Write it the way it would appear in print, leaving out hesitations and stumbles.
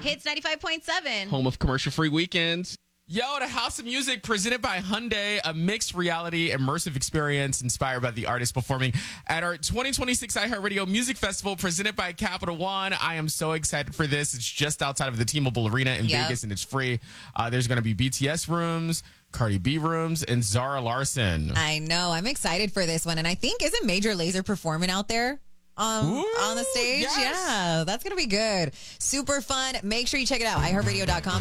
Hits 95.7. Home of commercial-free weekends. Yo, the House of Music presented by Hyundai, a mixed reality immersive experience inspired by the artists performing at our 2026 iHeartRadio Music Festival presented by Capital One. I am so excited for this. It's just outside of the T-Mobile Arena in Vegas, and it's free. There's going to be BTS rooms, Cardi B rooms, and Zara Larsson. I know. I'm excited for this one. And I think, isn't Major Lazer performing out there? On the stage? Yes. Yeah, that's going to be good. Super fun. Make sure you check it out. iHeartRadio.com.